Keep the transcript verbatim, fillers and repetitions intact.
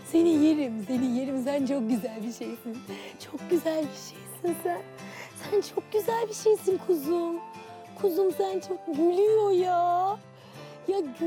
Seni yerim, seni yerim. Sen çok güzel bir şeysin. Çok güzel bir şeysin sen. Sen çok güzel bir şeysin kuzum. Kuzum sen çok gülüyor ya. Ya